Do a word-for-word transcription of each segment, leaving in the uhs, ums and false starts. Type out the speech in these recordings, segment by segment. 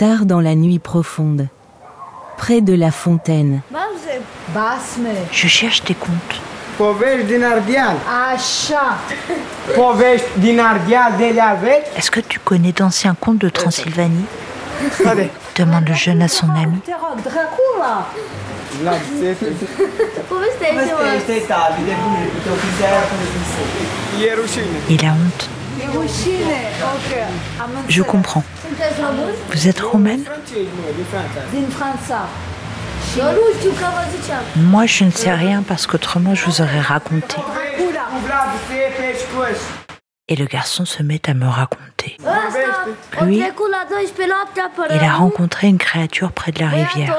Tard dans la nuit profonde, près de la fontaine. Je cherche tes contes. Povești din Ardeal. Așa. Povești din Ardeal de la vechi. Est-ce que tu connais d'anciens contes de Transylvanie? Demande le jeune à son ami. Il a honte. Je comprends. Vous êtes roumaine? Moi, je ne sais rien parce qu'autrement, je vous aurais raconté. Et le garçon se met à me raconter. Lui, il a rencontré une créature près de la rivière.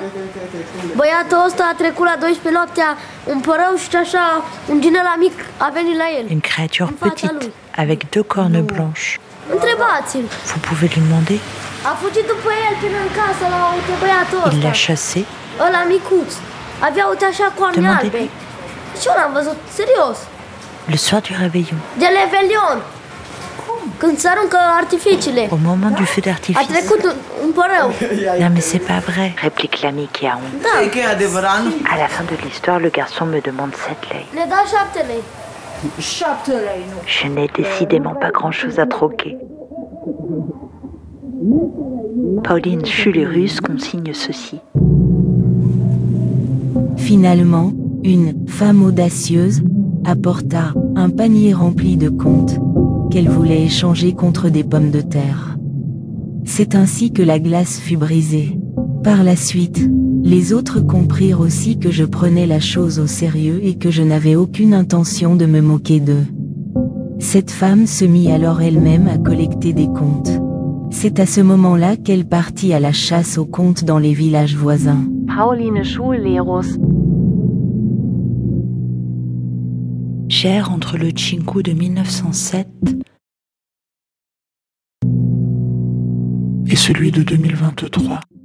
Une créature petite, avec deux cornes blanches. Vous pouvez lui demander. Il l'a chassé. Demandez-lui. Le soir du réveillon. Au moment du feu d'artifice. Non mais c'est pas vrai, réplique l'ami qui a honte. À la fin de l'histoire, le garçon me demande sept lei. Je n'ai décidément pas grand-chose à troquer. Pauline Schullerus consigne ceci. Finalement, une femme audacieuse apporta un panier rempli de contes qu'elle voulait échanger contre des pommes de terre. C'est ainsi que la glace fut brisée. Par la suite, les autres comprirent aussi que je prenais la chose au sérieux et que je n'avais aucune intention de me moquer d'eux. Cette femme se mit alors elle-même à collecter des contes. C'est à ce moment-là qu'elle partit à la chasse aux contes dans les villages voisins. Pauline Schullerus. J'erre entre le Cinku de mille neuf cent sept et celui de deux mille vingt-trois.